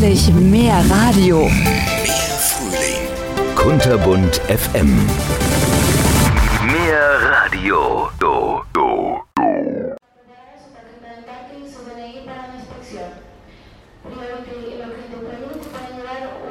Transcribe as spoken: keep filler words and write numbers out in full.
endlich mehr Radio. Mehr Frühling. Kunterbunt F M. Mehr Radio. Do, do, do. Su D N I para la inspección. Primero que el objeto permite para llevar